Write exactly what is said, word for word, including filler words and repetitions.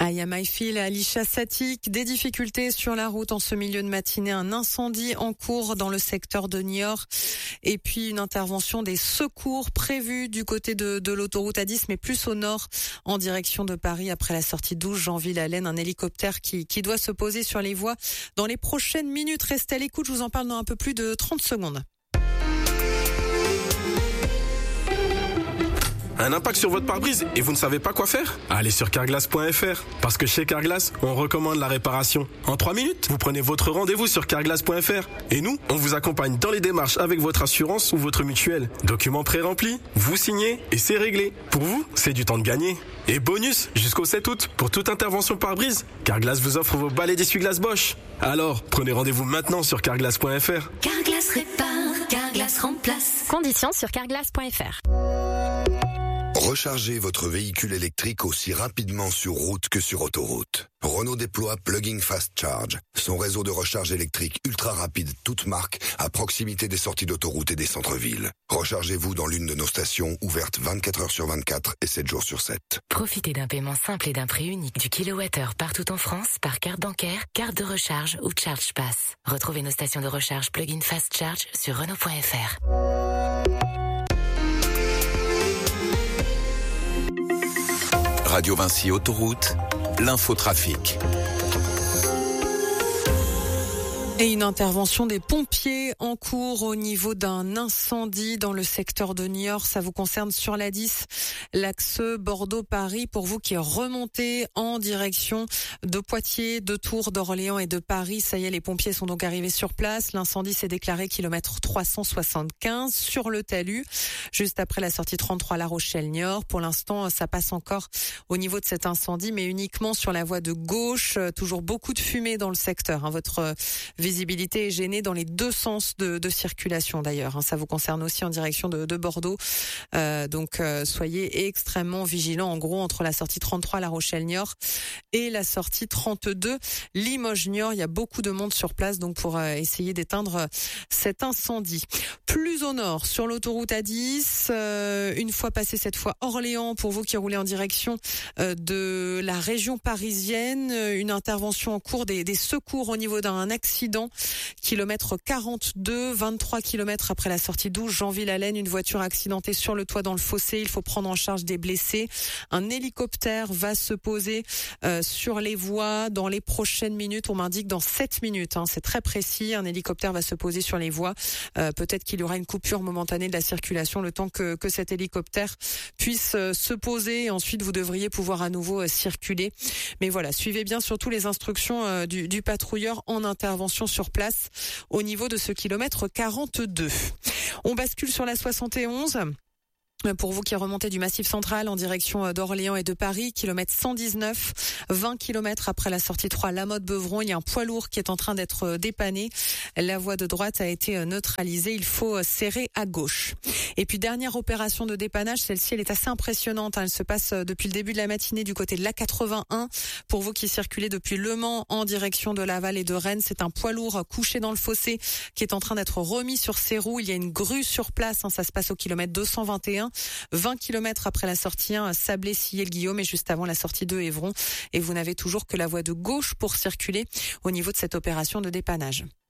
Aya Maifil, Alisha Satik, des difficultés sur la route en ce milieu de matinée, un incendie en cours dans le secteur de Niort et puis une intervention des secours prévue du côté de, de l'autoroute A dix, mais plus au nord en direction de Paris après la sortie douze Jeanville-Allen, un hélicoptère qui, qui doit se poser sur les voies dans les prochaines minutes. Restez à l'écoute, je vous en parle dans un peu plus de trente secondes. Un impact sur votre pare-brise et vous ne savez pas quoi faire? Allez sur carglass point f r. Parce que chez Carglass, on recommande la réparation. En trois minutes, vous prenez votre rendez-vous sur carglass point f r. Et nous, on vous accompagne dans les démarches avec votre assurance ou votre mutuelle. Documents pré-remplis, vous signez et c'est réglé. Pour vous, c'est du temps de gagner. Et bonus, jusqu'au sept août, pour toute intervention pare-brise, Carglass vous offre vos balais d'essuie-glace Bosch. Alors, prenez rendez-vous maintenant sur carglass point f r. Carglass répare, Carglass remplace. Conditions sur carglass point f r. Rechargez votre véhicule électrique aussi rapidement sur route que sur autoroute. Renault déploie Plug-in Fast Charge, son réseau de recharge électrique ultra rapide toute marque à proximité des sorties d'autoroute et des centres-villes. Rechargez-vous dans l'une de nos stations ouvertes vingt-quatre heures sur vingt-quatre et sept jours sur sept. Profitez d'un paiement simple et d'un prix unique du kilowattheure partout en France par carte bancaire, carte de recharge ou Charge Pass. Retrouvez nos stations de recharge Plug-in Fast Charge sur Renault point f r. Radio Vinci Autoroute, l'infotrafic. Et une intervention des pompiers en cours au niveau d'un incendie dans le secteur de Niort. Ça vous concerne sur l'A dix, l'axe Bordeaux-Paris. Pour vous qui remontez en direction de Poitiers, de Tours, d'Orléans et de Paris, ça y est, les pompiers sont donc arrivés sur place. L'incendie s'est déclaré kilomètre trois cent soixante-quinze sur le talus, juste après la sortie trente-trois La Rochelle-Niort. Pour l'instant, ça passe encore au niveau de cet incendie, mais uniquement sur la voie de gauche. Toujours beaucoup de fumée dans le secteur. Hein. Votre visibilité est gênée dans les deux sens de, de circulation d'ailleurs. Hein. Ça vous concerne aussi en direction de, de Bordeaux. Euh, donc euh, soyez extrêmement vigilants. En gros, entre la sortie trente-trois La Rochelle-Niort et la sortie trente-deux Limoges-Niort, il y a beaucoup de monde sur place donc pour euh, essayer d'éteindre euh, cet incendie. Plus au nord, sur l'autoroute A dix, euh, une fois passé cette fois Orléans, pour vous qui roulez en direction euh, de la région parisienne, une intervention en cours des, des secours au niveau d'un accident. Kilomètre quarante-deux, vingt-trois kilomètres après la sortie douze Jeanville-Allen, une voiture accidentée sur le toit dans le fossé. Il faut prendre en charge des blessés. Un hélicoptère va se poser euh, sur les voies dans les prochaines minutes. On m'indique dans sept minutes. Hein, c'est très précis. Un hélicoptère va se poser sur les voies. Euh, peut-être qu'il y aura une coupure momentanée de la circulation le temps que, que cet hélicoptère puisse euh, se poser. Et ensuite, vous devriez pouvoir à nouveau euh, circuler. Mais voilà, suivez bien surtout les instructions euh, du, du patrouilleur en intervention sur place au niveau de ce kilomètre quarante-deux. On bascule sur la soixante et onze. Pour vous qui remontez du Massif central en direction d'Orléans et de Paris, kilomètre cent dix-neuf, vingt kilomètres après la sortie trois La Motte-Beuvron, il y a un poids lourd qui est en train d'être dépanné. La voie de droite a été neutralisée, il faut serrer à gauche. Et puis dernière opération de dépannage, celle-ci elle est assez impressionnante, elle se passe depuis le début de la matinée du côté de l'A quatre-vingt-un. Pour vous qui circulez depuis Le Mans en direction de Laval et de Rennes, c'est un poids lourd couché dans le fossé qui est en train d'être remis sur ses roues. Il y a une grue sur place, hein, ça se passe au kilomètre deux cent vingt et un. vingt kilomètres après la sortie un, Sablé-Sillé-le-Guillaume et juste avant la sortie deux Évron. Et vous n'avez toujours que la voie de gauche pour circuler au niveau de cette opération de dépannage.